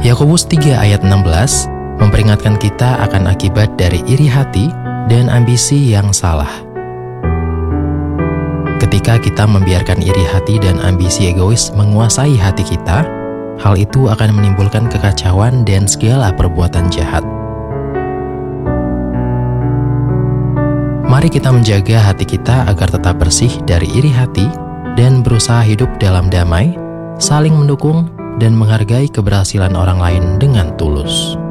Yakobus 3 ayat 16 memperingatkan kita akan akibat dari iri hati dan ambisi yang salah. Ketika kita membiarkan iri hati dan ambisi egois menguasai hati kita, hal itu akan menimbulkan kekacauan dan segala perbuatan jahat. Mari kita menjaga hati kita agar tetap bersih dari iri hati dan berusaha hidup dalam damai, saling mendukung, dan menghargai keberhasilan orang lain dengan tulus.